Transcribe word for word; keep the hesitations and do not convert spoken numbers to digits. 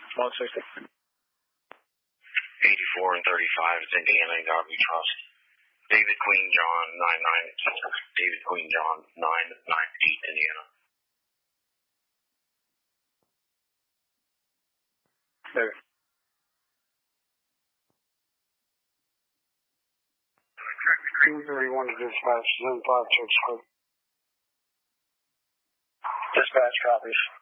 one sixty. eighty-four and thirty-five, it's Indiana and God we trust. David Queen John, nine nine, David Queen John, nine nine eight, Indiana. David. two thirty-one to dispatch, seven five six. Dispatch copies.